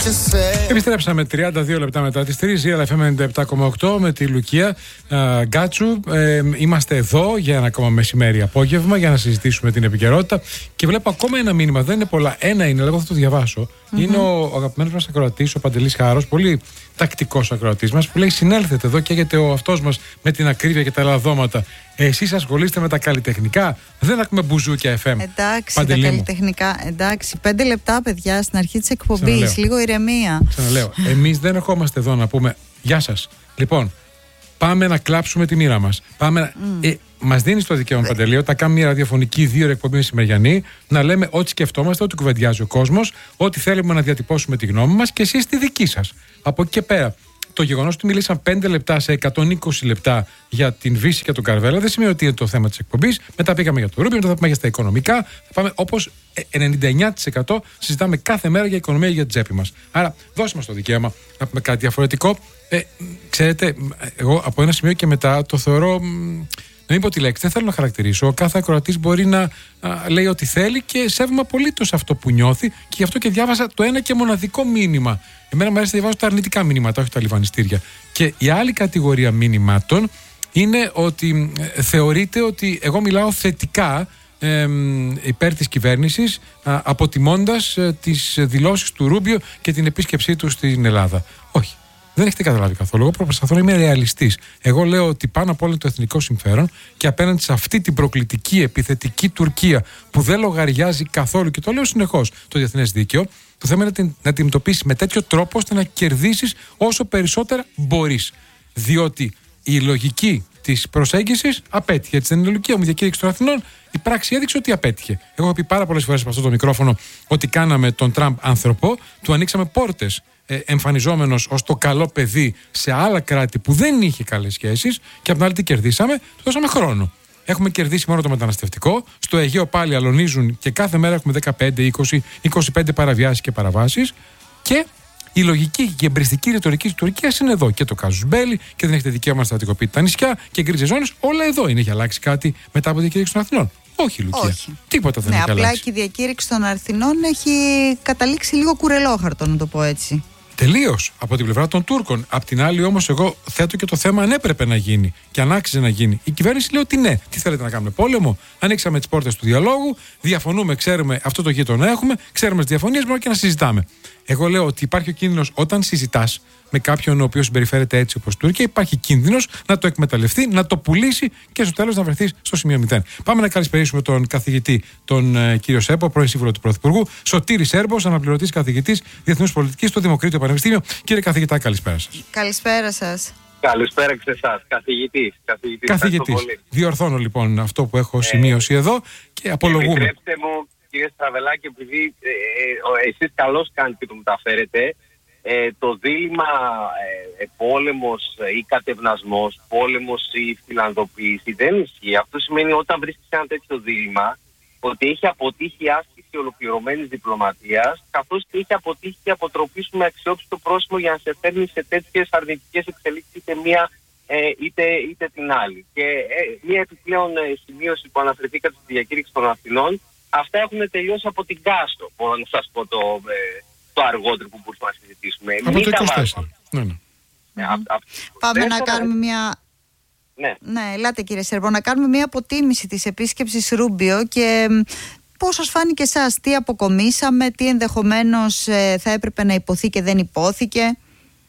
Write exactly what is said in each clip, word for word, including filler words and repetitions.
Επιστρέψαμε τριάντα δύο λεπτά μετά τις τρεις, η Real εφ εμ ενενήντα επτά κόμμα οκτώ με τη Λουκία uh, Γκάτσου. Ε, είμαστε εδώ για ένα ακόμα μεσημέρι απόγευμα για να συζητήσουμε την επικαιρότητα. Και βλέπω ακόμα ένα μήνυμα, δεν είναι πολλά. Ένα είναι, εγώ θα το διαβάσω. Mm-hmm. Είναι ο, ο αγαπημένος μας ακροατής, ο Παντελής Χάρος, πολύ τακτικός ακροατής μας, που λέει: συνέλθετε εδώ, καίγεται ο αυτός μας με την ακρίβεια και τα λαδώματα. Εσείς ασχολείστε με τα καλλιτεχνικά. Δεν ακούμε μπουζούκια εφ εμ. Εντάξει, Παντελή τα μου. καλλιτεχνικά. Εντάξει, πέντε λεπτά, παιδιά, στην αρχή της εκπομπής. Λίγο ηρεμία. Ξαναλέω. Εμείς δεν ερχόμαστε εδώ να πούμε γεια σας. Λοιπόν, πάμε να κλάψουμε τη μοίρα μας. Πάμε να... mm. ε, μας δίνει το δικαίωμα, Παντελή, όταν κάνουμε μια ραδιοφωνική δύο εκπομπή μεσημεριανή, να λέμε ό,τι σκεφτόμαστε, ό,τι κουβεντιάζει ο κόσμος, ό,τι θέλουμε να διατυπώσουμε τη γνώμη μας και εσείς τη δική σας. Από εκεί και πέρα. Το γεγονός ότι μιλήσαν πέντε λεπτά σε εκατόν είκοσι λεπτά για την Βύση και τον Καρβέλα δεν σημαίνει ότι είναι το θέμα της εκπομπής. Μετά πήγαμε για το Ρούμπιο, μετά θα πάμε για τα οικονομικά. Θα πάμε όπως ενενήντα εννιά τοις εκατό συζητάμε κάθε μέρα για οικονομία για την τσέπη μας. Άρα, δώσε μας το δικαίωμα να πούμε κάτι διαφορετικό. Ε, ξέρετε, εγώ από ένα σημείο και μετά το θεωρώ. Να μην πω τη λέξη, δεν θέλω να χαρακτηρίσω. Ο κάθε ακροατής μπορεί να α, λέει ό,τι θέλει και σέβομαι απολύτως αυτό που νιώθει και γι' αυτό και διάβασα το ένα και μοναδικό μήνυμα. Εμένα μου αρέσει να διαβάζω τα αρνητικά μηνύματα, όχι τα λιβανιστήρια. Και η άλλη κατηγορία μηνυμάτων είναι ότι ε, θεωρείται ότι εγώ μιλάω θετικά ε, υπέρ της κυβέρνησης, α, αποτιμώντας ε, τις δηλώσεις του Ρούμπιο και την επίσκεψή του στην Ελλάδα. Όχι. Δεν έχετε καταλάβει καθόλου. Εγώ προσπαθώ να είμαι ρεαλιστής. Εγώ λέω ότι πάνω απ' όλα είναι το εθνικό συμφέρον και απέναντι σε αυτή την προκλητική, επιθετική Τουρκία που δεν λογαριάζει καθόλου, και το λέω συνεχώς, το διεθνές δίκαιο, το θέμα είναι να την αντιμετωπίσεις με τέτοιο τρόπο ώστε να κερδίσεις όσο περισσότερα μπορείς. Διότι η λογική της προσέγγισης απέτυχε. Έτσι δεν είναι η λογική μου διακήρυξη των Αθηνών. Η πράξη έδειξε ότι απέτυχε. Εγώ έχω πει πάρα πολλές φορές από αυτό το μικρόφωνο ότι κάναμε τον Τραμπ άνθρωπο, του ανοίξαμε πόρτες. Εμφανιζόμενος ως το καλό παιδί σε άλλα κράτη που δεν είχε καλές σχέσεις, και απ' την άλλη τι κερδίσαμε, του δώσαμε χρόνο. Έχουμε κερδίσει μόνο το μεταναστευτικό. Στο Αιγαίο πάλι αλωνίζουν και κάθε μέρα έχουμε δεκαπέντε, είκοσι, είκοσι πέντε παραβιάσεις και παραβάσεις. Και η λογική και η εμπριστική ρητορική της Τουρκίας είναι εδώ. Και το κάζους μπέλι, και δεν έχετε δικαίωμα να στρατικοποιείτε τα νησιά και γκρίζες ζώνες. Όλα εδώ είναι. Έχει αλλάξει κάτι μετά από τη διακήρυξη των Αθηνών? Όχι, Λουκία. Όχι. Τίποτα δεν ναι, έχει απλά αλλάξει. Και η διακήρυξη των Αθηνών έχει καταλήξει λίγο κουρελόχαρτο, να το πω έτσι. Τελείως από την πλευρά των Τούρκων. Απ' την άλλη, όμως, εγώ θέτω και το θέμα αν έπρεπε να γίνει και αν άξιζε να γίνει. Η κυβέρνηση λέει ότι ναι. Τι θέλετε να κάνουμε, πόλεμο? Ανοίξαμε τις πόρτες του διαλόγου, διαφωνούμε, ξέρουμε αυτό το γείτονα έχουμε, ξέρουμε τις διαφωνίες, μπορούμε και να συζητάμε. Εγώ λέω ότι υπάρχει ο κίνδυνος όταν συζητάς με κάποιον ο οποίος συμπεριφέρεται έτσι όπως Τουρκία, υπάρχει κίνδυνος να το εκμεταλλευτεί, να το πουλήσει και στο τέλος να βρεθεί στο σημείο μηδέν. Πάμε να καλησπερίσουμε τον καθηγητή, τον ε, κύριο Σέρμπο, πρώην σύμβουλο του Πρωθυπουργού, Σωτήρη Σέρμπος, αναπληρωτής καθηγητής Διεθνούς Πολιτικής στο Δημοκρίτιο Πανεπιστήμιο. Κύριε καθηγητά, καλησπέρα σας. Καλησπέρα σας. Καλησπέρα και σε εσάς, καθηγητής. Καθηγητής. Καθηγητής. Διορθώνω λοιπόν αυτό που έχω σημείωση ε, εδώ και απολογούμε. Επιτρέψτε μου, κύριε Στραβελάκη, επειδή ε, ε, εσείς καλώς κάνετε και το μεταφέρετε, ε, το δίλημμα ε, ε, πόλεμος ή κατευνασμός, πόλεμος ή φιλανδοποίηση δεν ισχύει. Αυτό σημαίνει όταν βρίσκεις ένα τέτοιο δίλημμα ότι έχει αποτύχει η άσκηση ολοκληρωμένης διπλωματίας, καθώς και έχει αποτύχει η αποτροπή σου με αξιόπιστο πρόσημο για να σε φέρνει σε τέτοιες αρνητικές εξελίξεις είτε μία ε, είτε, είτε την άλλη. Και ε, μία επιπλέον ε, σημείωση που αναφερθήκατε στη διακήρυξη των Αθηνών, αυτά έχουν τελειώσει από την Κάστρο. Μπορώ να σας πω το, ε, το αργότερο που μπορούμε να συζητήσουμε. Από το είκοσι τέσσερα. Ναι, ναι. Ε, α, α, Πάμε δεν να θα... κάνουμε μια... Ναι. ναι, ελάτε κύριε Σέρμπο, να κάνουμε μια αποτίμηση της επίσκεψης Ρούμπιο και πώς σας φάνηκε εσάς, τι αποκομίσαμε, τι ενδεχομένως ε, θα έπρεπε να υποθεί και δεν υπόθηκε.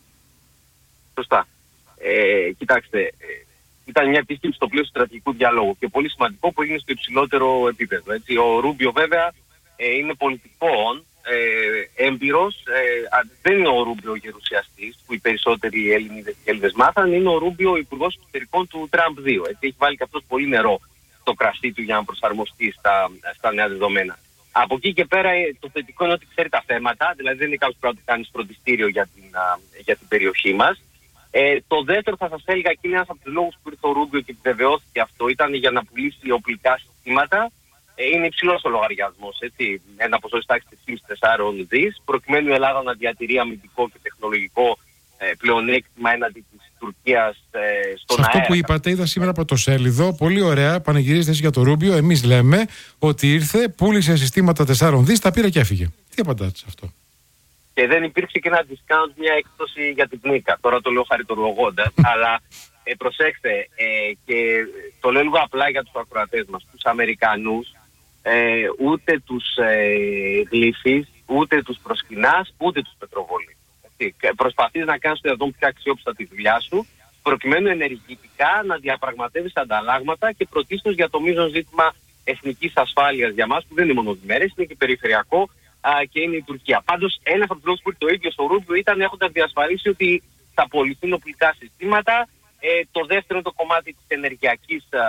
Σωστά. Ε, κοιτάξτε, ε, ήταν μια επίσκεψη στο πλαίσιο στρατηγικού διαλόγου και πολύ σημαντικό που έγινε στο υψηλότερο επίπεδο. Έτσι. Ο Ρούμπιο βέβαια ε, είναι πολιτικών, ε, έμπειρος, ε, δεν είναι ο Ρούμπιο ο γερουσιαστής που οι περισσότεροι Έλληνες και Έλληνες μάθαν, είναι ο Ρούμπιο ο υπουργός εξωτερικών του Τραμπ δύο. Έτσι. Έχει βάλει και αυτός πολύ νερό στο κρασί του για να προσαρμοστεί στα, στα νέα δεδομένα. Από εκεί και πέρα το θετικό είναι ότι ξέρει τα θέματα, δηλαδή δεν είναι κάποιος που κάνει φροντιστήριο για την, για την περιοχή μας. Ε, το δεύτερο θα σας έλεγα και είναι ένας από τους λόγους που ήρθε ο Ρούμπιο και επιβεβαιώθηκε αυτό, ήταν για να πουλήσει οπλικά συστήματα. Ε, είναι υψηλός ο λογαριασμός, έτσι, ένα ποσό τάξης τριών με τεσσάρων δις, προκειμένου η Ελλάδα να διατηρεί αμυντικό και τεχνολογικό ε, πλεονέκτημα έναντι της Τουρκίας ε, στον αέρα. Αυτό που είπατε, είδα σήμερα πρωτοσέλιδο, πολύ ωραία, πανηγυρίζετε εσείς για το Ρούμπιο. Εμείς λέμε ότι ήρθε, πούλησε συστήματα τεσσάρων δις, τα πήρε και έφυγε. Τι απαντάτε σε αυτό? Και δεν υπήρξε και ένα discount, μια έκπτωση για την Νίκα. Τώρα το λέω χαριτολογώντας, αλλά ε, προσέξτε, ε, και το λέω λίγο απλά για τους ακροατές μας, τους Αμερικανούς, ε, ούτε τους ε, γλύφεις, ούτε τους προσκυνάς, ούτε τους πετροβολείς. Προσπαθείς να κάνεις το δυνατόν πιο αξιόπιστα τη δουλειά σου, προκειμένου ενεργητικά να διαπραγματεύεις ανταλλάγματα και πρωτίστως για το μείζον ζήτημα εθνικής ασφάλειας για μας, που δεν είναι μόνο διμέρες, είναι και περιφερειακό α, και είναι η Τουρκία. Πάντως, ένας από τους λόγους που το ίδιο στο Ρούμπιο ήταν έχοντας διασφαλίσει ότι θα απολυθούν οπλικά συστήματα. Ε, το δεύτερο είναι το κομμάτι της ενεργειακής α,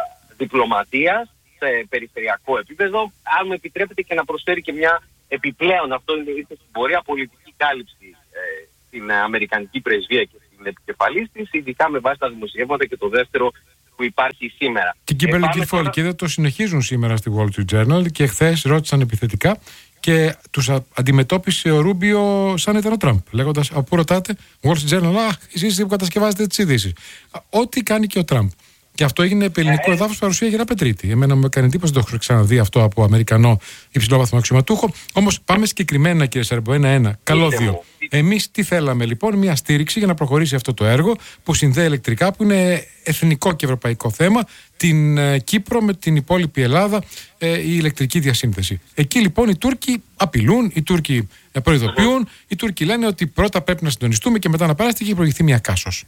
διπλωματίας σε περιφερειακό επίπεδο. Αν μου επιτρέπετε και να προσφέρει και μια επιπλέον, αυτό είναι ήρθε στην πορεία, πολιτική κάλυψη ε, στην Αμερικανική πρεσβεία και στην επικεφαλής της, ειδικά με βάση τα δημοσιεύματα και το δεύτερο που υπάρχει σήμερα. Και εκεί πέρα τώρα... και δεν το συνεχίζουν σήμερα στη Wall Street Journal και χθες ρώτησαν επιθετικά και τους αντιμετώπισε ο Ρούμπιο σαν ήταν ο Τραμπ, λέγοντας, από πού ρωτάτε, Wall Street Journal, α, εσείς που κατασκευάζετε τις ειδήσεις. Ό,τι κάνει και ο Τραμπ. Και αυτό έγινε επί ελληνικό εδάφος παρουσία Γεραπετρίτη. Εμένα μου έκανε εντύπωση, δεν το έχω ξαναδεί αυτό από Αμερικανό υψηλόβαθμο αξιωματούχο. Όμως πάμε συγκεκριμένα, κύριε Σέρμπο, ένα-ένα. Καλώδιο. Εμείς τι θέλαμε λοιπόν, μια στήριξη για να προχωρήσει αυτό το έργο που συνδέει ηλεκτρικά, που είναι εθνικό και ευρωπαϊκό θέμα, την ε, Κύπρο με την υπόλοιπη Ελλάδα, ε, η ηλεκτρική διασύνδεση. Εκεί λοιπόν οι Τούρκοι απειλούν, οι Τούρκοι ε, προειδοποιούν, οι Τούρκοι λένε ότι πρώτα πρέπει να συντονιστούμε και μετά να περάσει και προηγηθεί μια κάσος.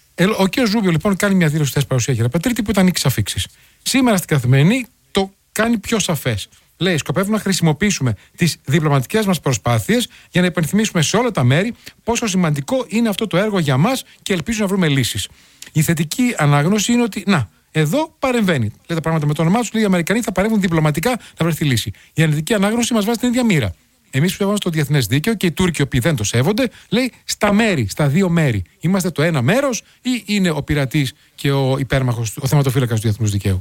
Ο κ. Ρούμπιο λοιπόν κάνει μια δήλωση χθες παρουσία Γεραπετρίτη που ήταν νίκης αφίξης. Σήμερα στην Καθημερινή το κάνει πιο σαφές. Λέει: σκοπεύουμε να χρησιμοποιήσουμε τις διπλωματικές μας προσπάθειες για να υπενθυμίσουμε σε όλα τα μέρη πόσο σημαντικό είναι αυτό το έργο για μας και ελπίζω να βρούμε λύσεις. Η θετική ανάγνωση είναι ότι, να, εδώ παρεμβαίνει. Λέει τα πράγματα με το όνομά του, λέει: οι Αμερικανοί θα παρέμβουν διπλωματικά να βρεθεί λύση. Η αρνητική ανάγνωση μας βάζει την ίδια μοίρα. Εμείς πιστεύουμε στο διεθνές δίκαιο και οι Τούρκοι, οι οποίοι δεν το σέβονται, λέει στα μέρη, στα δύο μέρη. Είμαστε το ένα μέρος ή είναι ο πειρατής και ο υπέρμαχος, ο θεματοφύλακας του διεθνούς δικαίου?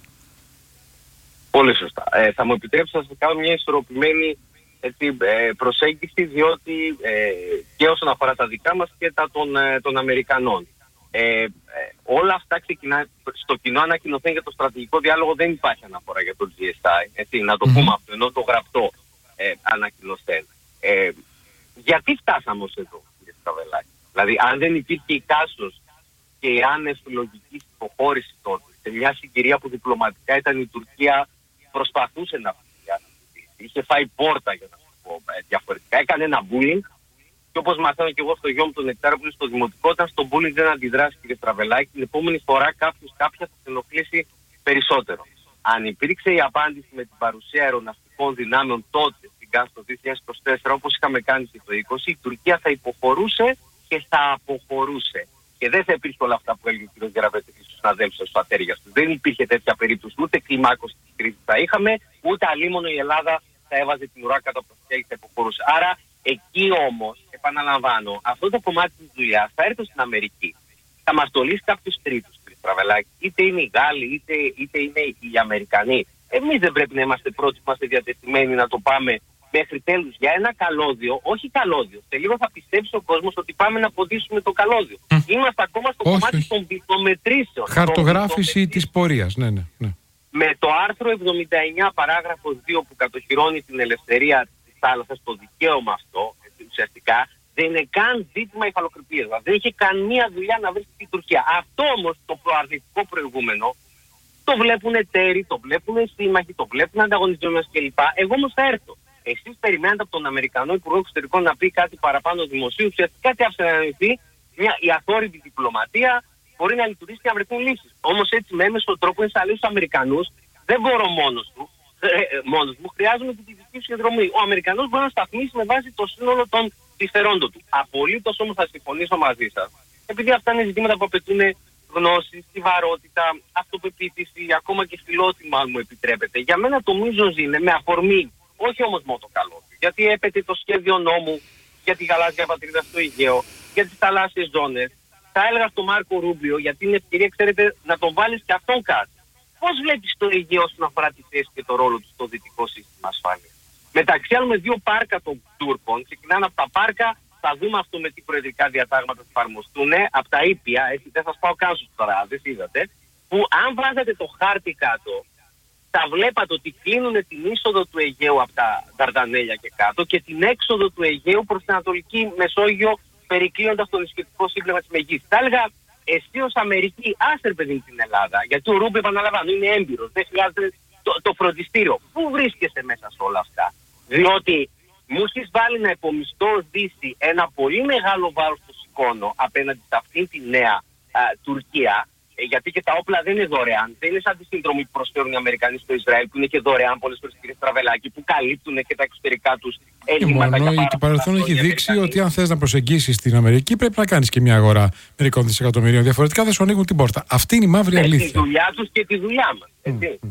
Πολύ σωστά. Ε, θα μου επιτρέψετε να σας κάνω μια ισορροπημένη έτσι, ε, προσέγγιση, διότι ε, και όσον αφορά τα δικά μας και τα των, ε, των Αμερικανών. Ε, ε, όλα αυτά ξεκινά, στο κοινό ανακοινωθέν για το στρατηγικό διάλογο δεν υπάρχει αναφορά για το τζι ες άι. Έτσι, να το mm-hmm. πούμε αυτό, ενώ το γραπτό ε, ανακοινωθέν. Ε, γιατί φτάσαμε ως εδώ, κύριε Στραβελάκη? Δηλαδή, αν δεν υπήρχε η κάσος και η άνευ λογική υποχώρηση τότε, σε μια συγκυρία που διπλωματικά ήταν η Τουρκία, προσπαθούσε να πει, είχε φάει πόρτα, για να σου πω διαφορετικά, έκανε ένα bullying. Και όπως μαθαίνω και εγώ στο γιο μου τον Νεκτάρα που είναι στο δημοτικό, όταν στο bullying δεν αντιδράσει, κύριε Στραβελάκη, την επόμενη φορά κάποιος κάποια θα την ενοχλήσει περισσότερο. Αν υπήρξε η απάντηση με την παρουσία αεροναυτικών δυνάμεων τότε στην ΚΑΣ το δύο χιλιάδες είκοσι τέσσερα, όπως είχαμε κάνει και το είκοσι, η Τουρκία θα υποχωρούσε και θα αποχωρούσε. Και δεν θα υπήρχε όλα αυτά που έλεγε ο κ. Γεραπετρίτης στους συναδέλφους σας, στους ατέρια του. Δεν υπήρχε τέτοια περίπτωση, ούτε κλιμάκωση της κρίσης θα είχαμε, ούτε αλίμονο η Ελλάδα θα έβαζε την ουρά κάτω από τα αυτιά και θα υποχωρούσε. Άρα εκεί όμως, επαναλαμβάνω, αυτό το κομμάτι της δουλειάς θα έρθει στην Αμερική. Θα μας το λύσει κάποιος τρίτος, κ. Στραβελάκη. Είτε είναι οι Γάλλοι, είτε, είτε είναι οι Αμερικανοί. Εμείς δεν πρέπει να είμαστε πρώτοι που είμαστε διατεθειμένοι να το πάμε μέχρι τέλους για ένα καλώδιο, όχι καλώδιο. Σε λίγο θα πιστέψει ο κόσμος ότι πάμε να ποντίσουμε το καλώδιο. Mm. Είμαστε ακόμα στο όχι, κομμάτι όχι. των βυθομετρήσεων. Χαρτογράφηση της πορείας, ναι, ναι, ναι. Με το άρθρο εβδομήντα εννιά παράγραφος δύο που κατοχυρώνει την ελευθερία της θάλασσας, το δικαίωμα αυτό, ουσιαστικά, δεν είναι καν ζήτημα υφαλοκρηπίας. Δεν είχε καμία δουλειά να βρει στην Τουρκία. Αυτό όμως το προαρνητικό προηγούμενο το βλέπουν εταίροι, το βλέπουν σύμμαχοι, το βλέπουν ανταγωνιστές κλπ. Εγώ όμως θα έρθω. Εσείς περιμένετε από τον Αμερικανό Υπουργό Εξωτερικών να πει κάτι παραπάνω δημοσίου, ουσιαστικά τι άφησε να ανοιχθεί, μια η αθόρυβη διπλωματία μπορεί να λειτουργήσει και να βρεθούν λύσεις. Όμως έτσι με έμεσο τρόπο είναι σαν τους Αμερικανούς, δεν μπορώ μόνος του, ε, ε, μόνος μου, χρειάζομαι τη δική του συνδρομή. Ο Αμερικανός μπορεί να σταθμίσει με βάση το σύνολο των συμφερόντων του. Απολύτως όμως θα συμφωνήσω μαζί σας, επειδή αυτά είναι ζητήματα που απαιτούν γνώση, στιβαρότητα, αυτοπεποίθηση, ακόμα και φιλότιμα, αν μου επιτρέπετε. Για μένα το μείζον είναι με αφορμή. Όχι όμως μόνο το καλό, γιατί έπεται το σχέδιο νόμου για τη γαλάζια πατρίδα στο Αιγαίο, για τις θαλάσσιες ζώνες. Θα έλεγα στον Μάρκο Ρούμπιο, γιατί είναι ευκαιρία, ξέρετε, να τον βάλεις και αυτόν κάτι. Πώς βλέπεις το Αιγαίο όσον αφορά τη θέση και το ρόλο του στο δυτικό σύστημα ασφάλειας? Μεταξύ άλλων με δύο πάρκα των Τούρκων, ξεκινάνε από τα πάρκα, θα δούμε αυτό με τι προεδρικά διατάγματα θα εφαρμοστούν, από τα ήπια, έτσι δεν σας πάω καν στους παράδες, είδατε, που αν βάζετε το χάρτη κάτω, θα βλέπατε ότι κλείνουν την είσοδο του Αιγαίου από τα Δαρδανέλια και κάτω και την έξοδο του Αιγαίου προς την Ανατολική Μεσόγειο, περικλείοντας το νησιωτικό σύμπλεγμα της Μεγής. Θα έλεγα, εσύ ως Αμερική, άσε παιδί την Ελλάδα, γιατί ο Ρούμπιο, επαναλαμβάνω, είναι έμπειρος, δεν χρειάζεται το, το φροντιστήριο. Πού βρίσκεσαι μέσα σε όλα αυτά? Διότι μου έχεις βάλει να υπομισθώ ως Δύση ένα πολύ μεγάλο βάρος στο σηκώνω απέναντι σε αυτήν τη νέα α, Τουρκία. Ε, γιατί και τα όπλα δεν είναι δωρεάν. Δεν είναι σαν τη συνδρομή που προσφέρουν οι Αμερικανοί στο Ισραήλ, που είναι και δωρεάν πολλές φορές, κύριε Στραβελάκη, που καλύπτουν και τα εξωτερικά τους έλλειμματα. Και μόνο το παρελθόν έχει δείξει ότι αν θες να προσεγγίσεις την Αμερική, πρέπει να κάνεις και μια αγορά μερικών δισεκατομμυρίων. Διαφορετικά δεν σου ανοίγουν την πόρτα. Αυτή είναι η μαύρη με αλήθεια. Τη δουλειά τους και τη δουλειά μας. Mm.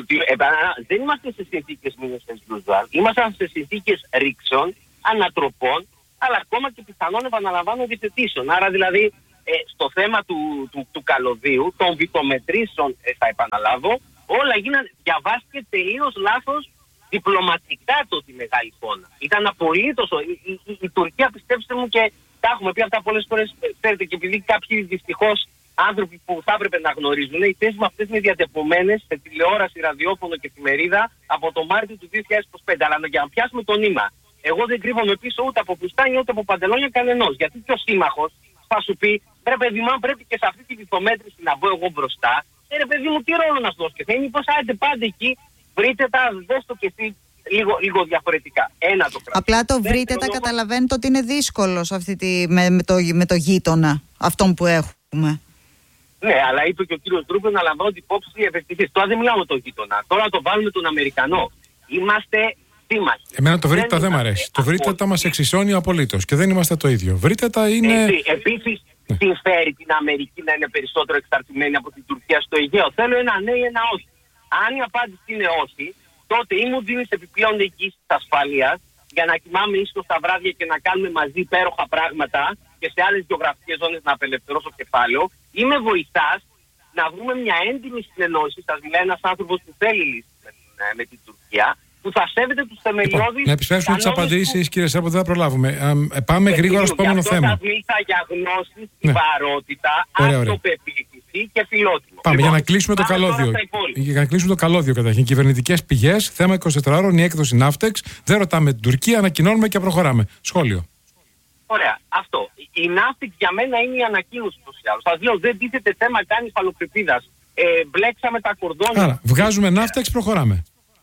Δεν είμαστε σε συνθήκες μήνες Λουζουάν. Ήμασταν σε συνθήκες ρήξεων, ανατροπών, αλλά ακόμα και πιθανόν, επαναλαμβάνω, διευθετήσεων. Άρα δηλαδή ε, στο θέμα του, του, του καλωδίου, των βιτομετρήσεων, ε, θα επαναλάβω, όλα γίνανε, διαβάστηκε τελείως λάθος διπλωματικά το τη μεγάλη εικόνα. Ήταν απολύτως, η, η, η, η Τουρκία, πιστέψτε μου, και τα έχουμε πει αυτά πολλές φορές, ξέρετε, και επειδή κάποιοι δυστυχώς άνθρωποι που θα έπρεπε να γνωρίζουν, οι θέσεις με αυτές είναι διατυπωμένες σε τηλεόραση, ραδιόφωνο και εφημερίδα από το Μάρτιο του δύο χιλιάδες είκοσι πέντε. Αλλά για να πιάσουμε το νήμα, εγώ δεν κρύβομαι πίσω ούτε από φουστάνι ούτε από παντελόνια κανενός. Γιατί και ο σύμμαχος θα σου πει, ρε παιδί μου, πρέπει και σε αυτή τη βυθομέτρηση να μπω εγώ μπροστά. Ε, ρε παιδί μου, τι ρόλο να σου δώσω? Και θα είναι πως άντε πάντα εκεί, βρείτε τα, δες το και εσύ λίγο, λίγο διαφορετικά. Ένα το κρατώ. Απλά το βρείτε τα, όμως... καταλαβαίνετε ότι είναι δύσκολο σε αυτή τη, με, με, το, με το γείτονα αυτόν που έχουμε. Ναι, αλλά είπε και ο κύριος Ντρούπε να λαμβάνονται υπόψη οι ευαισθησίες. Τώρα δεν μιλάμε τον γείτονα. Τώρα το βάλουμε τον Αμερικανό. Είμαστε σύμμαχοι. Εμένα το βρείτε δεν μ' αρέσει. Το βρείτε τα μας εξισώνει απολύτως. Και δεν είμαστε το ίδιο. Βρείτε τα είναι. Επίσης, ναι. Συμφέρει την Αμερική να είναι περισσότερο εξαρτημένη από την Τουρκία στο Αιγαίο? Θέλω ένα ναι ή ένα όχι. Αν η απάντηση είναι όχι, τότε ή μου δίνεις επιπλέον εγγύηση της ασφαλείας για να κοιμάμε ίσως τα βράδια και να κάνουμε μαζί υπέροχα πράγματα και σε άλλες γεωγραφικές ζώνες να απελευθερώσω κεφάλαιο, ή με βοηθάς να βρούμε μια έντιμη συνεννόηση. Σας μιλάει ένας άνθρωπος που θέλει λύση με, με την Τουρκία, που θα σέβεται τους θεμελιώδεις. Λοιπόν, να επιστρέψουμε τις απαντήσεις, που... κύριε Σέρπο, δεν θα προλάβουμε. Α, πάμε και γρήγορα στο επόμενο θέμα. Αυτό θα μίλησα για γνώση, ναι. Βαρότητα, αυτοπεποίθηση και φιλότιμο. Πάμε λοιπόν, για να κλείσουμε το καλώδιο. Για να κλείσουμε το καλώδιο καταρχήν. Κυβερνητικές πηγές, θέμα εικοσιτετράωρων, η έκδοση Ναύτεξ. Δεν ρωτάμε την Τουρκία, ανακοινώνουμε και προχωράμε. Σχόλιο. Ωραία. Αυτό. Η Ναύτεξ για μένα είναι η ανακοίνωση του άλλου. Σας λέω, δεν τίθεται θέμα καν υφαλοκρηπίδας. Ε, μπλέξαμε τα κορδόνια. Άρα, βγάζουμε Ναύτεξ, προχωράμε.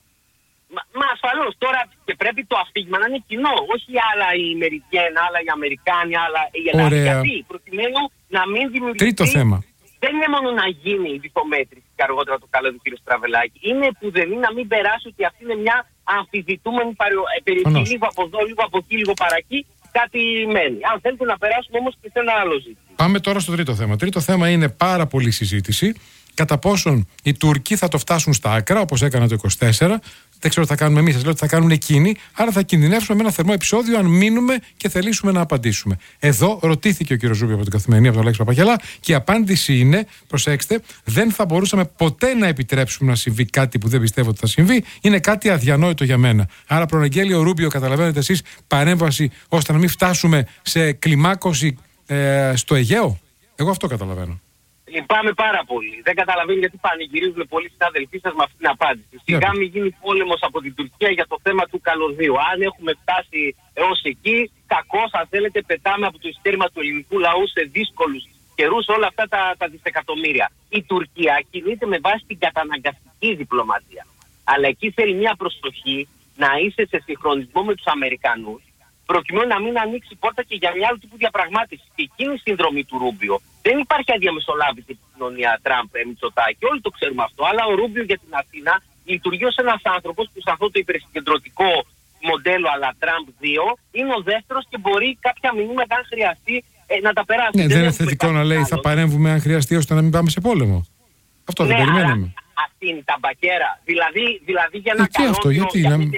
Μα, μα ασφαλώς τώρα και πρέπει το αφήγημα να είναι κοινό. Όχι άλλα οι Μερικένα, άλλα οι Αμερικάνοι, άλλα οι Ελλάδοι. Γιατί προκειμένου να μην δημιουργηθεί. Τρίτο θέμα. Δεν είναι μόνο να γίνει η διπομέτρηση και αργότερα το καλό του κ. Στραβελάκη. Είναι που δεν είναι να μην περάσει ότι αυτή είναι μια αμφισβητούμενη περιοχή. Λίγο από εδώ, λίγο από εκεί, λίγο παρακεί. Κάτι μένει. Αν θέλετε να περάσουμε όμως και σε ένα άλλο ζήτημα. Πάμε τώρα στο τρίτο θέμα. Τρίτο θέμα είναι πάρα πολύ συζήτηση. Κατά πόσον οι Τούρκοι θα το φτάσουν στα άκρα, όπως έκανα το είκοσι τέσσερα. Δεν ξέρω τι θα κάνουμε εμείς, σας λέω ότι θα κάνουν εκείνοι. Άρα θα κινδυνεύσουμε με ένα θερμό επεισόδιο αν μείνουμε και θελήσουμε να απαντήσουμε. Εδώ ρωτήθηκε ο κύριος Ζούμπιο από την Καθημερινή, από τον Αλέξη Παπαγιαλά, και η απάντηση είναι, προσέξτε, δεν θα μπορούσαμε ποτέ να επιτρέψουμε να συμβεί κάτι που δεν πιστεύω ότι θα συμβεί. Είναι κάτι αδιανόητο για μένα. Άρα προαναγγέλει ο Ρούμπιο, καταλαβαίνετε εσείς, παρέμβαση ώστε να μην φτάσουμε σε κλιμάκωση ε, στο Αιγαίο. Εγώ αυτό καταλαβαίνω. Λυπάμαι πάρα πολύ. Δεν καταλαβαίνω γιατί πανηγυρίζουν πολλοί συνάδελφοί σας με αυτή την απάντηση. Σιγά μην γίνει πόλεμος από την Τουρκία για το θέμα του καλωδίου. Αν έχουμε φτάσει έως εκεί, κακώς, αν θέλετε, πετάμε από το ειστέρημα του ελληνικού λαού σε δύσκολους καιρούς όλα αυτά τα, τα δισεκατομμύρια. Η Τουρκία κινείται με βάση την καταναγκαστική διπλωματία. Αλλά εκεί θέλει μια προσοχή να είσαι σε συγχρονισμό με τους Αμερικανούς, προκειμένου να μην ανοίξει πόρτα και για μια άλλου τύπου διαπραγμάτευση. Και εκείνη η συνδρομή του Ρούμπιο. Δεν υπάρχει αδιαμεσολάβητη επικοινωνία Τραμπ-Μητσοτάκη, όλοι το ξέρουμε αυτό. Αλλά ο Ρούμπιο για την Αθήνα λειτουργεί ως ένας άνθρωπος που σε αυτό το υπερσυγκεντρωτικό μοντέλο αλλά Τραμπ δύο είναι ο δεύτερος και μπορεί κάποια μηνύματα, αν χρειαστεί, ε, να τα περάσει. Ναι, δεν, δεν είναι θετικό να λέει θα παρέμβουμε αν χρειαστεί ώστε να μην πάμε σε πόλεμο. Αυτό ναι, δεν περιμέναμε. Αυτή είναι η ταμπακέρα. Δηλαδή, δηλαδή για να κάνω. Αυτό, γιατί να μην.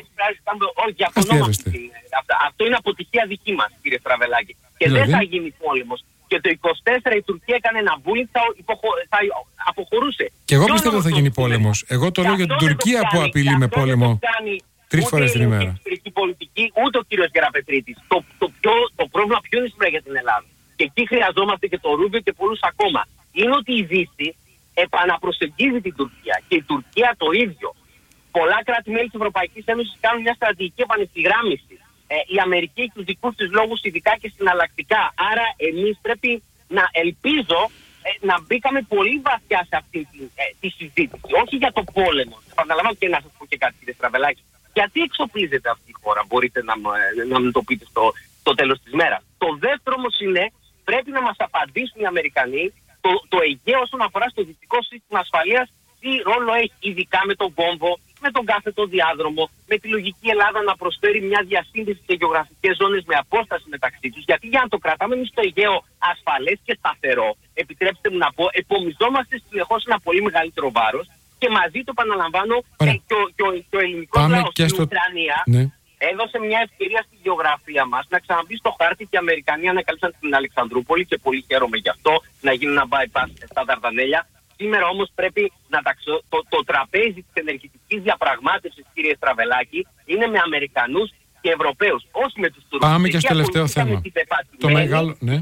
Αυτό είναι αποτυχία δική μας, κύριε Στραβελάκη. Και δηλαδή δεν θα γίνει πόλεμος. Και το είκοσι τέσσερα η Τουρκία έκανε ένα bullying, θα, υποχω... θα αποχωρούσε. Και εγώ πιστεύω ότι θα γίνει πόλεμος. Εγώ το λέω για την Τουρκία που απειλεί με πόλεμο τρεις φορές την ημέρα. Ούτε η πολιτική, ούτε ο κύριος Γεραπετρίτης. Το, το, πιο, το πρόβλημα ποιο είναι σήμερα για την Ελλάδα. Και εκεί χρειαζόμαστε και το Ρούμπιο και πολλούς ακόμα. Είναι ότι η Δύση επαναπροσεγγίζει την Τουρκία. Και η Τουρκία το ίδιο. πολλά κράτη-μέλη της Ευρωπαϊκής Ένωσης κάνουν μια στρατηγική επανευθυγράμμιση. Ε, η Αμερική έχει τους δικούς της λόγους, ειδικά και συναλλακτικά. Άρα εμείς πρέπει να ελπίζω ε, να μπήκαμε πολύ βαθιά σε αυτή τη, ε, τη συζήτηση. Όχι για το πόλεμο. Επαναλαμβάνω και να σας πω και κάτι, κύριε Στραβελάκη. Γιατί εξοπλίζεται αυτή η χώρα, μπορείτε να, να μου το πείτε στο, στο τέλος της μέρας. Το δεύτερο όμως είναι, πρέπει να μας απαντήσουν οι Αμερικανοί το, το Αιγαίο όσον αφορά στο δυτικό σύστημα ασφαλείας, τι ρόλο έχει, ειδικά με τον κόμβο, με τον κάθετο διάδρομο, με τη λογική Ελλάδα να προσφέρει μια διασύνδεση σε γεωγραφικές ζώνες με απόσταση μεταξύ τους. Γιατί για να το κρατάμε εμείς στο Αιγαίο ασφαλές και σταθερό, επιτρέψτε μου να πω, επομιζόμαστε συνεχώς ένα πολύ μεγαλύτερο βάρος και μαζί το επαναλαμβάνω και, και, και, και ο ελληνικός λαός στην στο... Ουκρανία ναι. έδωσε μια ευκαιρία στη γεωγραφία μας να ξαναμπεί στο χάρτη και οι Αμερικανοί ανακαλύψαν την Αλεξανδρούπολη και πολύ χαίρομαι γι' αυτό, να γίνει ένα bypass στα Δαρδανέλια. Σήμερα όμως πρέπει να τα ξε... το, το τραπέζι της ενεργητικής διαπραγμάτευσης, κύριε Στραβελάκη, είναι με Αμερικανούς και Ευρωπαίους, όχι με τους Τούρκους. Πάμε και στο τελευταίο θέμα. Το μεγάλο, ναι.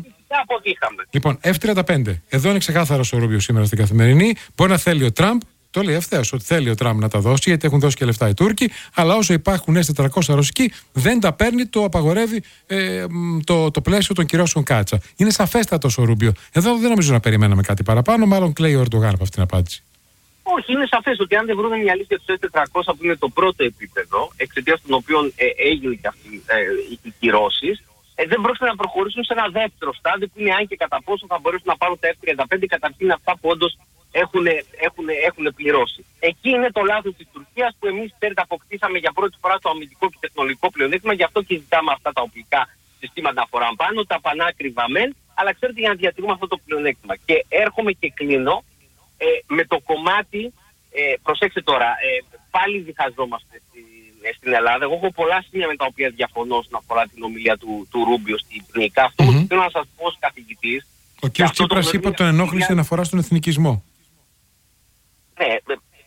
Λοιπόν, εφ τριάντα πέντε. Εδώ είναι ξεκάθαρος ο Ρούμπιο σήμερα στην Καθημερινή. Μπορεί να θέλει ο Τραμπ, το λέει ευθέως ότι θέλει ο Τραμπ να τα δώσει, γιατί έχουν δώσει και λεφτά οι Τούρκοι, αλλά όσο υπάρχουν ες τετρακόσια ρωσικοί, δεν τα παίρνει, το απαγορεύει ε, το, το πλαίσιο των κυρώσεων Κάτσα. Είναι σαφέστατος ο Ρούμπιο. Εδώ δεν νομίζω να περιμέναμε κάτι παραπάνω, μάλλον κλαίει ο Ερντογάν από αυτήν την απάντηση. Όχι, είναι σαφές ότι αν δεν βρουν μια λύση στους ες τετρακόσια που είναι το πρώτο επίπεδο, εξαιτίας των οποίων ε, έγινε και αυτή ε, οι κυρώσεις, ε, δεν πρόκειται να προχωρήσουν σε ένα δεύτερο στάδιο που είναι αν και κατά πόσο θα μπορέσουν να πάρουν τα εφ τριάντα πέντε, καταρχήν αυτά που όντως έχουν, έχουν, έχουν πληρώσει. Εκεί είναι το λάθος της Τουρκίας που εμείς ξέρετε αποκτήσαμε για πρώτη φορά το αμυντικό και τεχνολογικό πλεονέκτημα, γι' αυτό και ζητάμε αυτά τα οπλικά συστήματα αφορά πάνω, τα πανάκριβα μεν, αλλά ξέρετε για να διατηρούμε αυτό το πλεονέκτημα. Και έρχομαι και κλείνω ε, με το κομμάτι, ε, προσέξτε τώρα, ε, πάλι διχαζόμαστε στη, ε, στην Ελλάδα. Εγώ έχω πολλά σημεία με τα οποία διαφωνώ όσον αφορά την ομιλία του, του Ρούμπιο στην Πνίκα. Αυτό mm-hmm. που θέλω να σας πω ως καθηγητής. Ο κ. Τσίπρας είπε ότι τον ενόχλησε να αφορά στον εθνικισμό. Ναι,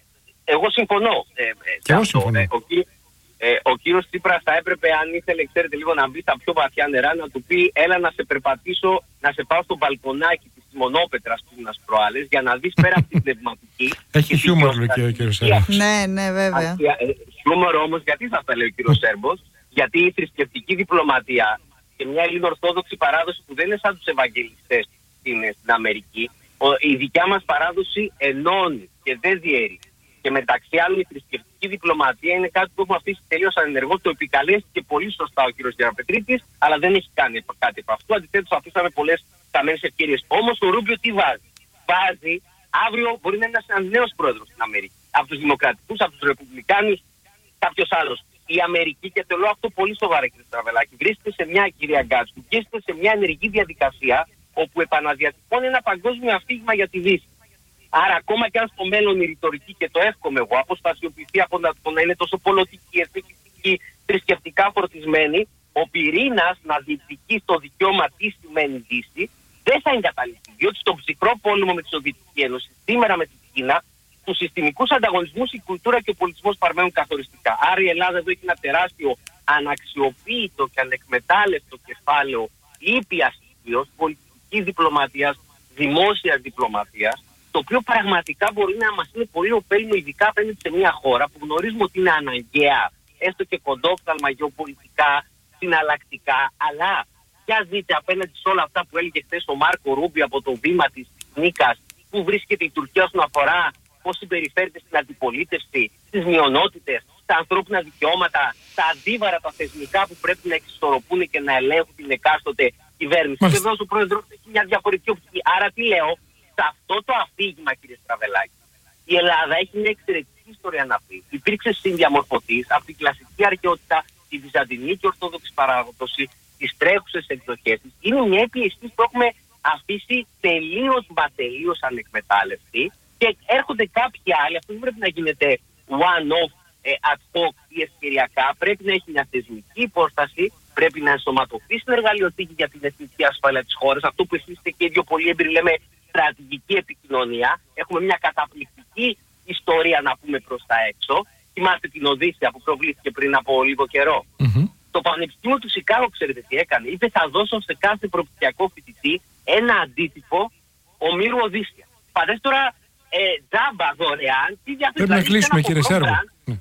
εγώ συμφωνώ. Ε, και εγώ συμφωνώ. Ε, ο, ε, ο κύριος Τσίπρας θα έπρεπε, αν ήθελε, ξέρετε, λίγο να μπει στα πιο βαθιά νερά, να του πει έλα να σε περπατήσω, να σε πάω στο μπαλκονάκι της Μονόπετρας που είναι προάλλες, για να δεις πέρα από την πνευματική. Έχει χιούμορ, λέει ο κύριος Σέρμπος. Ναι, ναι, βέβαια. Χιούμορ όμως, γιατί θα τα λέει ο κύριος Σέρμπος, γιατί η θρησκευτική διπλωματία και μια ελληνοορθόδοξη παράδοση που δεν είναι σαν τους Ευαγγελιστές στην, στην Αμερική, η δικιά μας παράδοση ενώνει και δεν διαιρεί. Και μεταξύ άλλων η θρησκευτική διπλωματία είναι κάτι που έχουμε αφήσει τελείως ανενεργό. Το επικαλέστηκε πολύ σωστά ο κ. Γεραπετρίτης, αλλά δεν έχει κάνει κάτι από αυτό. Αντιθέτως, αφήσαμε πολλές χαμένες ευκαιρίες. Όμως ο Ρούμπιο τι βάζει? Βάζει, αύριο μπορεί να είναι ένας νέος πρόεδρος στην Αμερική. Από τους Δημοκρατικούς, από τους Ρεπουμπλικάνους, κάποιος άλλος. Η Αμερική, και το λέω αυτό πολύ σοβαρά, κ. Στραβελάκη, βρίσκεται σε μια, κυρία Γκάτσου, βρίσκεται σε μια ενεργή διαδικασία όπου επαναδιατυπώνει ένα παγκόσμιο αφήγημα για τη Δύση. Άρα, ακόμα και αν στο μέλλον η ρητορική, και το εύχομαι εγώ, αποστασιοποιηθεί από να, να είναι τόσο πολιτική, εθνική, θρησκευτικά φορτισμένη, ο πυρήνας να διεκδικεί στο δικαίωμα τι σημαίνει Δύση, δεν θα εγκαταλειφθεί. Διότι στον ψυχρό πόλεμο με τη Σοβιετική Ένωση, σήμερα με την Κίνα, τους συστημικούς ανταγωνισμούς, η κουλτούρα και ο πολιτισμός παραμένουν καθοριστικά. Άρα η Ελλάδα εδώ έχει ένα τεράστιο αναξιοποίητο και ανεκμετάλλευτο κεφάλαιο ήπιας ισχύως, πολιτικής διπλωματίας, δημόσιας διπλωματίας, το οποίο πραγματικά μπορεί να μας είναι πολύ ωφέλιμο, ειδικά απέναντι σε μια χώρα που γνωρίζουμε ότι είναι αναγκαία, έστω και κοντόφθαλμα γεωπολιτικά, συναλλακτικά, αλλά για δείτε απέναντι σε όλα αυτά που έλεγε χθες ο Μάρκο Ρούμπιο από το βήμα της Νίκας, που βρίσκεται η Τουρκία όσον αφορά πώς συμπεριφέρεται στην αντιπολίτευση, στις μειονότητες, τα ανθρώπινα δικαιώματα, τα αντίβαρα, τα θεσμικά που πρέπει να εξισορροπούν και να ελέγχουν την εκάστοτε κυβέρνηση. Και βέβαια ο πρόεδρος έχει μια διαφορετική οπτική. Άρα τι λέω, σε αυτό το αφήγημα, κύριε Στραβελάκη, η Ελλάδα έχει μια εξαιρετική ιστορία να πει. Υπήρξε συνδιαμορφωτής από την κλασική αρχαιότητα, τη βυζαντινή και ορθόδοξη παράδοση, τις τρέχουσες εκδοχές της. Είναι μια επιαισθήση που έχουμε αφήσει τελείως μα τελείως ανεκμετάλλευτη και έρχονται κάποιοι άλλοι. Αυτό δεν πρέπει να γίνεται one-off, ε, ad hoc ή ευκαιριακά. Πρέπει να έχει μια θεσμική υπόσταση, πρέπει να ενσωματωθεί στην εργαλειοθήκη για την εθνική ασφάλεια της χώρας. Αυτό που εσείς είστε και οι δύο πολύ έμπειροι λέμε στρατηγική επικοινωνία. Έχουμε μια καταπληκτική ιστορία να πούμε προς τα έξω. Θυμάστε την Οδύσσεια που προβλήθηκε πριν από λίγο καιρό. Mm-hmm. Το Πανεπιστήμιο του Σικάγο, ξέρετε τι έκανε? Είπε θα δώσω σε κάθε προπτυχιακό φοιτητή ένα αντίτυπο ομήρου Οδύσσεια. Φαντάζεστε τώρα ε, τζάμπα δωρεάν. Τι Πρέπει να κλείσουμε, κύριε Σέρβο.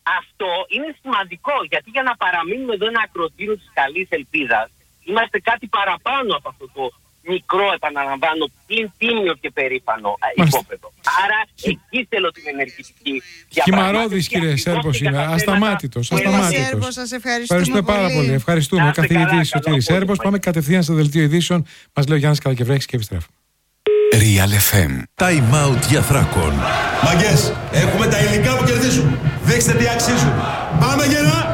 αυτό είναι σημαντικό, γιατί για να παραμείνουμε εδώ ένα ακροτήριο της καλής ελπίδας, είμαστε κάτι παραπάνω από αυτό το μικρό, επαναλαμβάνω, πλην τίμιο και περήφανο υπόπεδο. Άρα εκεί θέλω την ενεργητική. Χυμαρώδης, κύριε Σέρβο, σήμερα. Ασταμάτητος. Ασταμάτητος. Σας ευχαριστούμε, ευχαριστούμε πάρα πολύ. πολύ. Ευχαριστούμε. Καθηγητής Σωτήρης Σέρβος. Πάμε κατευθείαν στο δελτίο ειδήσεων. Μας λέει ο Γιάννης Καλακευρέκης και επιστρέφουμε. Real εφ εμ. Time out για Θράκον. Μαγκές, έχουμε τα υλικά που κερδίζουν. Δείξτε τι αξίζουν. Πάμε γερά!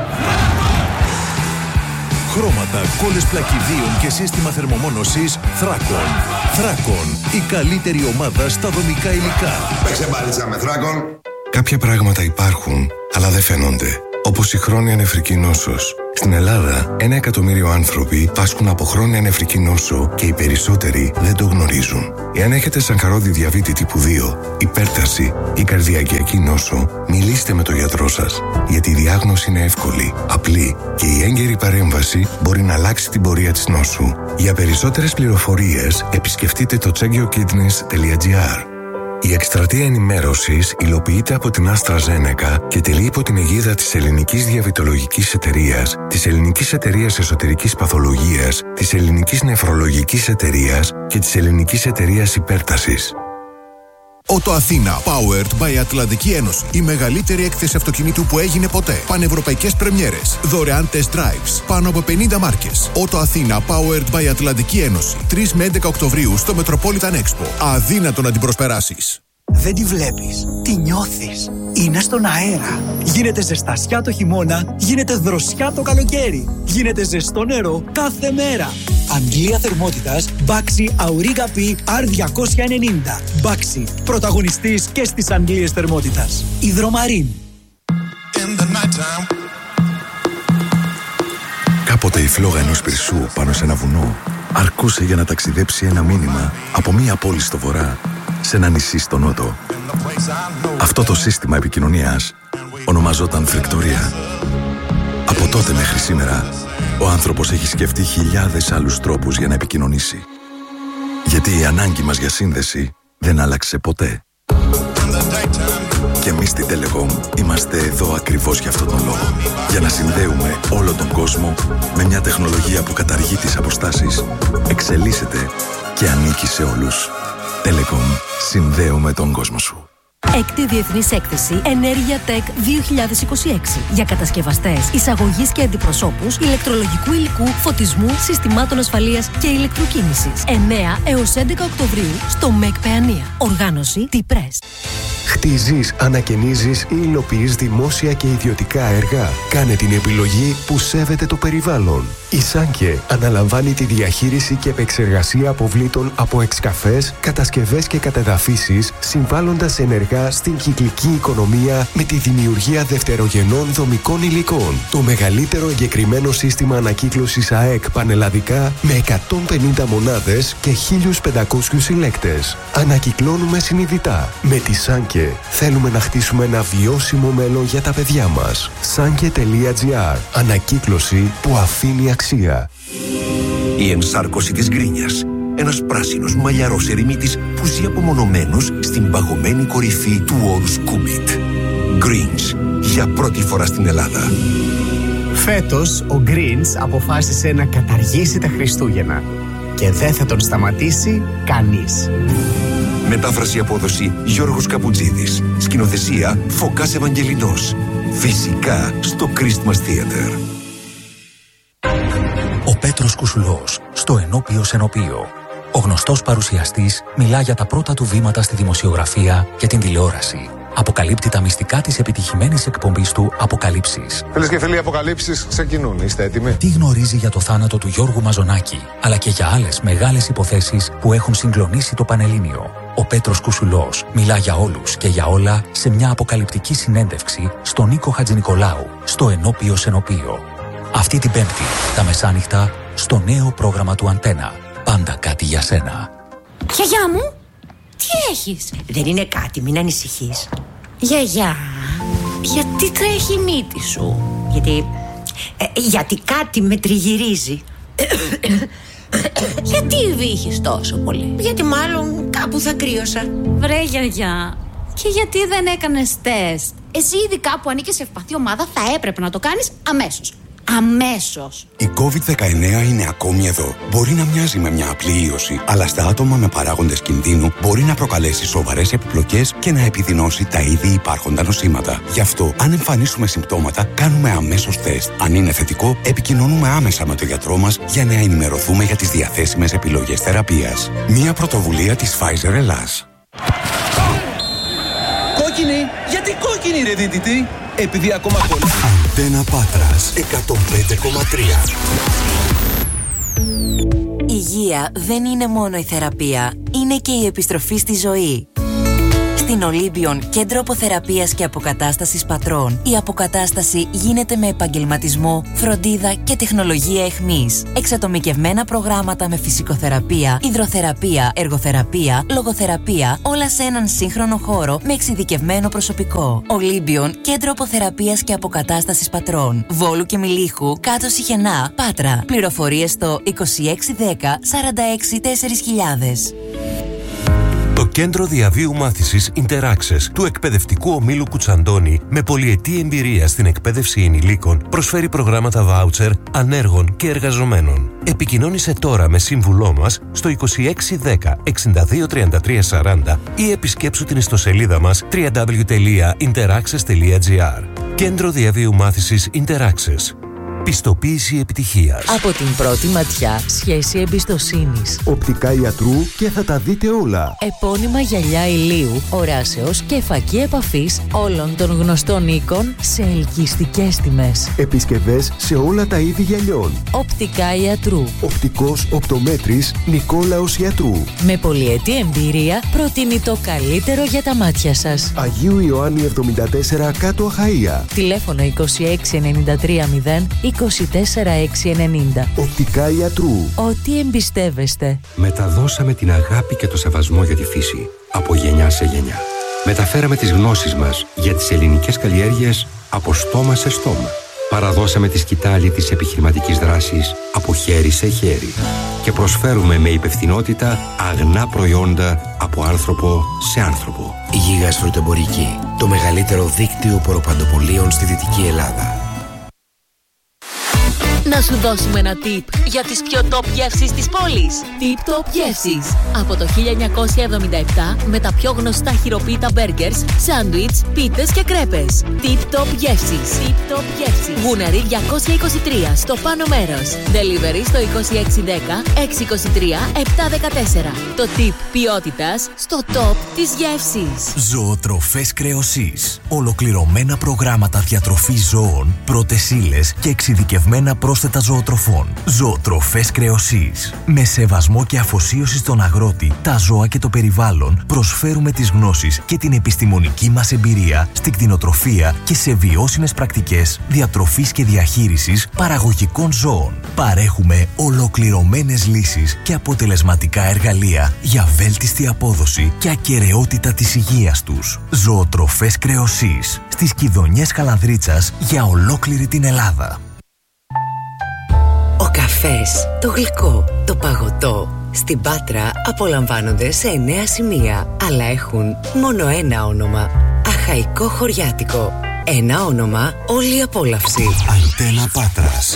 Χρώματα, κόλλες πλακιδίων και σύστημα θερμομόνωσης Θράκον. Θράκον, η καλύτερη ομάδα στα δομικά υλικά. Παίξε μπάλιτσα με Θράκον. Κάποια πράγματα υπάρχουν, αλλά δεν φαίνονται. Όπως η χρόνια νεφρική νόσος. Στην Ελλάδα, ένα εκατομμύριο άνθρωποι πάσχουν από χρόνια νεφρική νόσο και οι περισσότεροι δεν το γνωρίζουν. Εάν έχετε σακχαρόδι διαβήτη τύπου δύο, υπέρταση ή καρδιακιακή νόσο, μιλήστε με τον γιατρό σας. Γιατί η διάγνωση είναι εύκολη, απλή και η έγκαιρη παρέμβαση μπορεί να αλλάξει την πορεία της νόσου. Για περισσότερες πληροφορίες, επισκεφτείτε το τσέγκιοκίτνες τελεία τζι άρ. Η εκστρατεία ενημέρωσης υλοποιείται από την AstraZeneca και τελεί υπό την αιγίδα της Ελληνικής Διαβητολογικής Εταιρείας, της Ελληνικής Εταιρείας Εσωτερικής Παθολογίας, της Ελληνικής Νεφρολογικής Εταιρείας και της Ελληνικής Εταιρείας Υπέρτασης. Ότο Αθήνα, powered by Ατλαντική Ένωση. Η μεγαλύτερη έκθεση αυτοκινήτου που έγινε ποτέ. Πανευρωπαϊκές πρεμιέρες. Δωρεάν test drives. Πάνω από πενήντα μάρκες. Ότο Αθήνα, powered by Ατλαντική Ένωση. τρεις με έντεκα Οκτωβρίου στο Metropolitan Expo. Αδύνατο να την προσπεράσεις. Δεν τη βλέπεις, τη νιώθεις. Είναι στον αέρα. Γίνεται ζεστασιά το χειμώνα, γίνεται δροσιά το καλοκαίρι. Γίνεται ζεστό νερό κάθε μέρα. Αγγλία θερμότητας Baxi Auriga P αρ διακόσια ενενήντα. Baxi, πρωταγωνιστής και στις Αγγλίες θερμότητας. Υδρομαρίν. Κάποτε η φλόγα ενός πυρσού πάνω σε ένα βουνό αρκούσε για να ταξιδέψει ένα μήνυμα από μία πόλη στο βορρά σε ένα νησί στο νότο. Αυτό το σύστημα επικοινωνίας ονομαζόταν φρικτορία. Από τότε μέχρι σήμερα, ο άνθρωπος έχει σκεφτεί χιλιάδες άλλους τρόπους για να επικοινωνήσει. Γιατί η ανάγκη μας για σύνδεση δεν άλλαξε ποτέ. Και εμείς στην Telecom είμαστε εδώ ακριβώς για αυτόν τον λόγο. Για να συνδέουμε όλο τον κόσμο με μια τεχνολογία που καταργεί τις αποστάσεις, εξελίσσεται και ανήκει σε όλους. Telecom. Συνδέουμε τον κόσμο σου. Έκτη Διεθνής Έκθεση Ενέργεια Tech δύο χιλιάδες είκοσι έξι για κατασκευαστές, εισαγωγής και αντιπροσώπους ηλεκτρολογικού υλικού, φωτισμού, συστημάτων ασφαλείας και ηλεκτροκίνησης. εννέα έως έντεκα Οκτωβρίου στο ΜΕΚ Παιανία. Οργάνωση T-Press. Χτίζεις, ανακαινίζεις ή υλοποιείς δημόσια και ιδιωτικά έργα. Κάνε την επιλογή που σέβεται το περιβάλλον. Η Σάνκε αναλαμβάνει τη διαχείριση και επεξεργασία αποβλήτων από εξκαφές, κατασκευές και κατεδαφίσεις, συμβάλλοντας ενεργά στην κυκλική οικονομία με τη δημιουργία δευτερογενών δομικών υλικών. Το μεγαλύτερο εγκεκριμένο σύστημα ανακύκλωσης ΑΕΚ πανελλαδικά με εκατόν πενήντα μονάδες και χίλιους πεντακόσιους συλλέκτες. Ανακυκλώνουμε συνειδητά. Με τη Σάνκε θέλουμε να χτίσουμε ένα βιώσιμο μέλλον για τα παιδιά μας. Σάνκε τελεία τζι άρ. Ανακύκλωση που αφήνει αξία. Η ενσάρκωση της γκρίνιας. Ένας πράσινος μαλλιαρός ερημίτης που ζει απομονωμένος στην παγωμένη κορυφή του όρους Κούμιτ. Greens. Για πρώτη φορά στην Ελλάδα. Φέτος ο Greens αποφάσισε να καταργήσει τα Χριστούγεννα. Και δεν θα τον σταματήσει κανείς. Μετάφραση απόδοση Γιώργος Καπουτζίδης. Σκηνοθεσία Φωκάς Ευαγγελινός. Φυσικά στο Christmas Theater. Ο Πέτρος Κουσουλός στο Ενώπιος Ενωπείο. Ο γνωστός παρουσιαστής μιλά για τα πρώτα του βήματα στη δημοσιογραφία και την τηλεόραση. Αποκαλύπτει τα μυστικά της επιτυχημένης εκπομπής του Αποκαλύψεις. Φίλες και φίλοι, Αποκαλύψεις ξεκινούν. Είστε έτοιμοι? Τι γνωρίζει για το θάνατο του Γιώργου Μαζονάκη, αλλά και για άλλες μεγάλες υποθέσεις που έχουν συγκλονίσει το Πανελλήνιο. Ο Πέτρος Κουσουλός μιλά για όλους και για όλα σε μια αποκαλυπτική συνέντευξη στον Νίκο Χατζηνικολάου, στο Ενώπιος Ενωπείο. Αυτή την Πέμπτη, τα μεσάνυχτα, στο νέο πρόγραμμα του Αντένα. Πάντα κάτι για σένα. Γιαγιά μου, τι έχεις? Δεν είναι κάτι, μην ανησυχείς. Γιαγιά, γιατί τρέχει η μύτη σου? Γιατί, ε, γιατί κάτι με τριγυρίζει. Γιατί βήχεις τόσο πολύ? Γιατί μάλλον κάπου θα κρύωσα. Βρε γιαγιά, και γιατί δεν έκανες τεστ? εσύ ήδη κάπου ανήκεις σε ευπαθή ομάδα, θα έπρεπε να το κάνεις αμέσως. Αμέσως. Η κόβιντ δεκαεννέα είναι ακόμη εδώ. Μπορεί να μοιάζει με μια απλή ίωση, αλλά στα άτομα με παράγοντες κινδύνου μπορεί να προκαλέσει σοβαρές επιπλοκές και να επιδεινώσει τα ήδη υπάρχοντα νοσήματα. Γι' αυτό, αν εμφανίσουμε συμπτώματα, κάνουμε αμέσως τεστ. Αν είναι θετικό, επικοινωνούμε άμεσα με τον γιατρό μας για να ενημερωθούμε για τις διαθέσιμες επιλογές θεραπείας. Μια πρωτοβουλία της Pfizer Ελλάς. Κόκκινη! Γιατί κόκκινη, ρε δίδυτη? Επειδή ακόμα πολύ. Αντένα Πάτρας εκατόν πέντε κόμμα τρία. Υγεία δεν είναι μόνο η θεραπεία, είναι και η επιστροφή στη ζωή. Στην Ολύμπιον, κέντρο αποθεραπείας και αποκατάστασης πατρών, η αποκατάσταση γίνεται με επαγγελματισμό, φροντίδα και τεχνολογία εχμής. Εξατομικευμένα προγράμματα με φυσικοθεραπεία, υδροθεραπεία, εργοθεραπεία, λογοθεραπεία, όλα σε έναν σύγχρονο χώρο με εξειδικευμένο προσωπικό. Ολύμπιον, κέντρο αποθεραπείας και αποκατάστασης πατρών. Βόλου και Μιλίχου, κάτω Σιχενά, Πάτρα. Πληροφορίες στο είκοσι έξι δέκα σαράντα έξι τέσσερα χιλιάδες. Το Κέντρο Διαβίου Μάθησης Interaccess του Εκπαιδευτικού Ομίλου Κουτσαντώνη, με πολυετή εμπειρία στην εκπαίδευση ενηλίκων, προσφέρει προγράμματα βάουτσερ ανέργων και εργαζομένων. Επικοινώνησε τώρα με σύμβουλό μας στο είκοσι έξι δέκα εξήντα δύο τριάντα τρία σαράντα ή επισκέψου την ιστοσελίδα μας double-u double-u double-u τελεία interaccess τελεία gr. Κέντρο Διαβίου Μάθησης Interaccess. Πιστοποίηση επιτυχίας. Από την πρώτη ματιά, σχέση εμπιστοσύνης. Οπτικά ιατρού και θα τα δείτε όλα. Επώνυμα γυαλιά ηλίου, οράσεως και φακή επαφής όλων των γνωστών οίκων σε ελκυστικές τιμές. Επισκευές σε όλα τα είδη γυαλιών. Οπτικά ιατρού. Οπτικός οπτομέτρης Νικόλαος Ιατρού. Με πολυετή εμπειρία προτείνει το καλύτερο για τα μάτια σας. Αγίου Ιωάννη εβδομήντα τέσσερα κάτω Αχαΐα. Τηλέφωνο είκοσι έξι ενενήντα τρία μηδέν είκοσι τέσσερα έξι ενενήντα. Οπτικά ιατρού. Ό,τι εμπιστεύεστε. Μεταδώσαμε την αγάπη και το σεβασμό για τη φύση από γενιά σε γενιά. Μεταφέραμε τις γνώσεις μας για τις ελληνικές καλλιέργειες από στόμα σε στόμα. Παραδώσαμε τη σκητάλη της επιχειρηματικής δράσης από χέρι σε χέρι. Και προσφέρουμε με υπευθυνότητα αγνά προϊόντα από άνθρωπο σε άνθρωπο. Γίγας Φρουτεμπορική. Το μεγαλύτερο δίκτυο ποροπαντοπολίων στη Δυτική Ελλάδα. Να σου δώσουμε ένα tip για τις πιο top γεύσεις της πόλης. Tip Top Γεύσεις. Από το χίλια εννιακόσια εβδομήντα επτά με τα πιο γνωστά χειροποίητα μπέργκερς, σάντουιτς, πίτες και κρέπες. Tip Top Γεύσεις. Tip Top Γεύσεις. Γούναρη διακόσια είκοσι τρία στο πάνω μέρος. Delivery στο είκοσι έξι δέκα έξι είκοσι τρία επτά δεκατέσσερα. Το tip ποιότητας στο top της γεύσης. Ζωοτροφές Κρεοσής. Ολοκληρωμένα προγράμματα διατροφής ζώων, πρώτες ύλες και εξειδικευμένα πρόσθετα ζωοτροφών. Ζωοτροφές Κρεοσής. Με σεβασμό και αφοσίωση στον αγρότη, τα ζώα και το περιβάλλον, προσφέρουμε τις γνώσεις και την επιστημονική μας εμπειρία στην κτηνοτροφία και σε βιώσιμες πρακτικές διατροφής και διαχείρισης παραγωγικών ζώων. Παρέχουμε ολοκληρωμένες λύσεις και αποτελεσματικά εργαλεία για βέλτιστη απόδοση και ακεραιότητα της υγείας τους. Ζωοτροφές Κρεοσής. Στις Κιδωνιές Καλανδρίτσας για ολόκληρη την Ελλάδα. Ο καφές, το γλυκό, το παγωτό στην Πάτρα απολαμβάνονται σε εννέα σημεία, αλλά έχουν μόνο ένα όνομα. Αχαϊκό Χωριάτικο. Ένα όνομα, όλη η απόλαυση. Αντένα Πάτρας.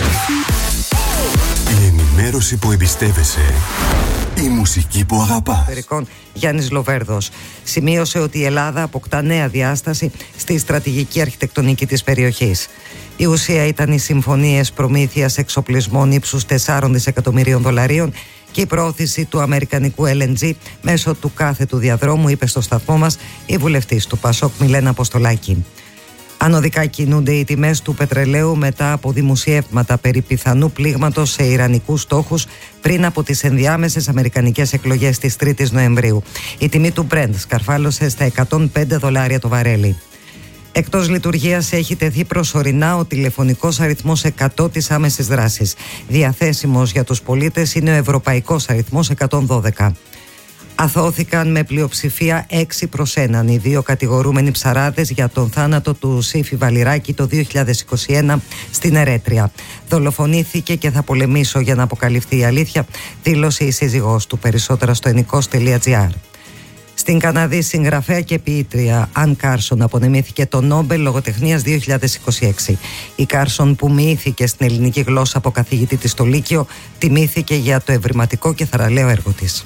Η ενημέρωση που εμπιστεύεσαι. Η μουσική που αγαπάς. Γιάννης Λοβέρδος σημείωσε ότι η Ελλάδα αποκτά νέα διάσταση στη στρατηγική αρχιτεκτονική της περιοχής. Η ουσία ήταν οι συμφωνίες προμήθειας εξοπλισμών ύψους τεσσάρων δισεκατομμυρίων δολαρίων και η προώθηση του αμερικανικού ελ εν τζι μέσω του κάθετου διαδρόμου, είπε στο σταθμό μας η βουλευτής του Πασόκ Μιλένα Αποστολάκη. Ανωδικά κινούνται οι τιμές του πετρελαίου μετά από δημοσιεύματα περί πιθανού πλήγματος σε ιρανικούς στόχους πριν από τις ενδιάμεσες αμερικανικές εκλογές της τρίτης Νοεμβρίου. Η τιμή του Brent σκαρφάλωσε στα εκατόν πέντε δολάρια το βαρέλι. Εκτός λειτουργίας έχει τεθεί προσωρινά ο τηλεφωνικός αριθμός εκατό της άμεσης δράσης. Διαθέσιμος για τους πολίτες είναι ο ευρωπαϊκός αριθμός εκατόν δώδεκα. Αθώθηκαν με πλειοψηφία έξι προς έναν οι δύο κατηγορούμενοι ψαράδες για τον θάνατο του Σύφη Βαλιράκη το δύο χιλιάδες είκοσι ένα στην Ερέτρια. Δολοφονήθηκε και θα πολεμήσω για να αποκαλυφθεί η αλήθεια, δήλωσε η σύζυγός του. Περισσότερα στο ενικός τελεία τζι άρ. Στην Καναδή συγγραφέα και ποιήτρια Αν Κάρσον απονεμήθηκε το Νόμπελ Λογοτεχνίας δύο χιλιάδες είκοσι έξι. Η Κάρσον, που μοιήθηκε στην ελληνική γλώσσα από καθηγητή της στο Λύκειο, τιμήθηκε για το ευρηματικό και θαραλέο έργο της.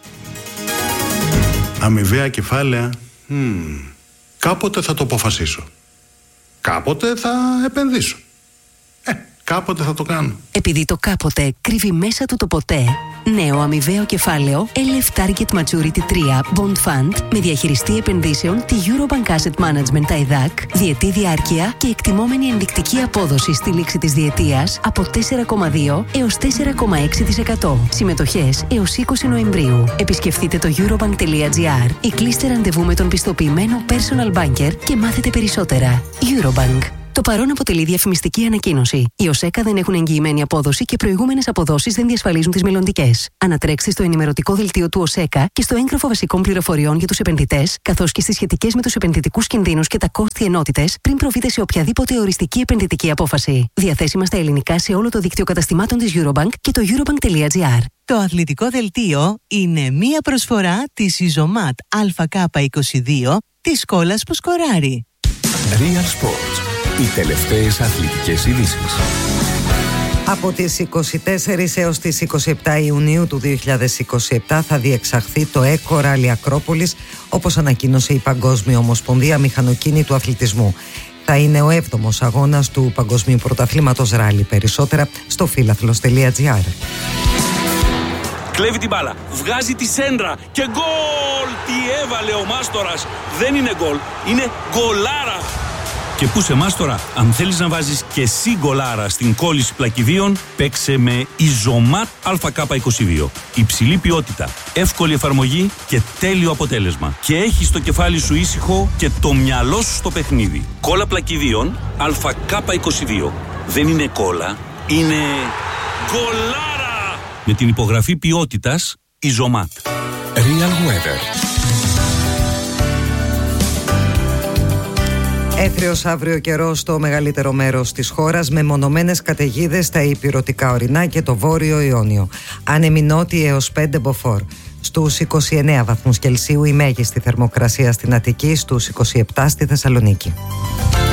Αμοιβαία κεφάλαια. Mm. Κάποτε θα το αποφασίσω. Κάποτε θα επενδύσω. Ε, κάποτε θα το κάνω. Επειδή το κάποτε κρύβει μέσα του το ποτέ, νέο αμοιβαίο κεφάλαιο ελ εφ Target Maturity τρία Bond Fund με διαχειριστή επενδύσεων τη Eurobank Asset Management άι ντι έι σι, διετή διάρκεια και εκτιμόμενη ενδεικτική απόδοση στη λήξη της διετίας από τέσσερα κόμμα δύο έως τέσσερα κόμμα έξι τοις εκατό. Συμμετοχές έως είκοσι Νοεμβρίου. Επισκεφτείτε το eurobank τελεία gr ή κλείστε ραντεβού με τον πιστοποιημένο personal banker και μάθετε περισσότερα. Eurobank. Το παρόν αποτελεί διαφημιστική ανακοίνωση. Οι ΟΣΕΚΑ δεν έχουν εγγυημένη απόδοση και προηγούμενες αποδόσεις δεν διασφαλίζουν τις μελλοντικές. Ανατρέξτε στο ενημερωτικό δελτίο του ΟΣΕΚΑ και στο έγγραφο βασικών πληροφοριών για τους επενδυτές, καθώς και στις σχετικές με τους επενδυτικούς κινδύνους και τα κόστη ενότητες, πριν προβείτε σε οποιαδήποτε οριστική επενδυτική απόφαση. Διαθέσιμα στα ελληνικά σε όλο το δίκτυο καταστημάτων της Eurobank και το eurobank τελεία gr. Το αθλητικό δελτίο είναι μία προσφορά της Ιζωμάτ Α Κ είκοσι δύο της Σκόλας που σκοράρει. Real Sports. Οι τελευταίες αθλητικές ειδήσεις. Από τις είκοσι τέσσερις έως τις είκοσι επτά Ιουνίου του δύο χιλιάδες είκοσι επτά θα διεξαχθεί το Eco Rally Ακρόπολης, όπως ανακοίνωσε η Παγκόσμια Ομοσπονδία Μηχανοκίνητου Αθλητισμού. Θα είναι ο έβδομος αγώνας του Παγκοσμίου Πρωταθλήματος Ράλι. Περισσότερα στο φίλαθλος τελεία gr. Κλέβει την μπάλα, βγάζει τη σέντρα και γκολ! Τι έβαλε ο Μάστορας! Δεν είναι γκολ, είναι γκολάρα! Και πού σε Μάστορα, αν θέλεις να βάζεις και εσύ γκολάρα στην κόλληση πλακιδίων, παίξε με Ιζωμάτ Α Κ είκοσι δύο. Υψηλή ποιότητα, εύκολη εφαρμογή και τέλειο αποτέλεσμα. Και έχεις το κεφάλι σου ήσυχο και το μυαλό σου στο παιχνίδι. Κόλλα πλακιδίων Α Κ είκοσι δύο. Δεν είναι κόλλα, είναι γκολάρα! Με την υπογραφή ποιότητας Ιζωμάτ. Real Weather. Έθριος αύριο καιρό στο μεγαλύτερο μέρος της χώρας, με μονομένες καταιγίδες στα ηπειρωτικά ορεινά και το βόρειο Ιόνιο. Άνεμοι νότιοι έως πέντε μποφόρ. Στους είκοσι εννέα βαθμούς Κελσίου η μέγιστη θερμοκρασία στην Αττική, στους είκοσι επτά στη Θεσσαλονίκη.